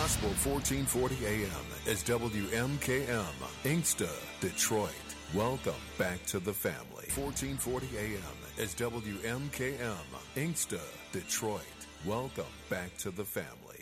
Gospel 1440 AM is WMKM, Inksta, Detroit. Welcome back to the family. 1440 AM is WMKM, Inksta, Detroit. Welcome back to the family.